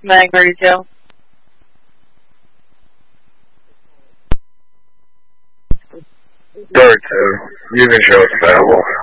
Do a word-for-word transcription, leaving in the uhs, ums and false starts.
Mag ready to go. Bird two, you can show us battle.